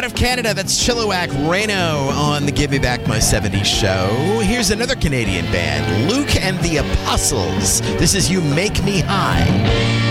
of Canada, that's Chilliwack Reno on the Give Me Back My 70s show. Here's another Canadian band, Luke and the Apostles. This is You Make Me High.